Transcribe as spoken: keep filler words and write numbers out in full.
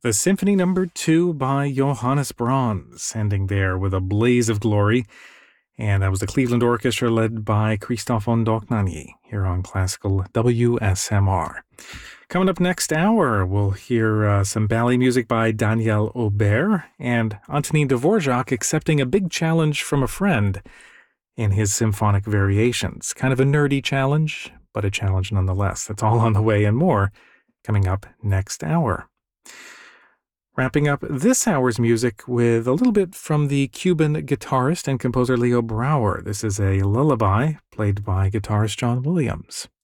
The Symphony Number Two by Johannes Brahms, ending there with a blaze of glory. And that was the Cleveland Orchestra led by Christoph von Dohnanyi here on Classical W S M R. Coming up next hour, we'll hear uh, some ballet music by Daniel Aubert and Antonin Dvorak accepting a big challenge from a friend in his symphonic variations. Kind of a nerdy challenge, but a challenge nonetheless. That's all on the way and more coming up next hour. Wrapping up this hour's music with a little bit from the Cuban guitarist and composer Leo Brouwer. This is a lullaby played by guitarist John Williams.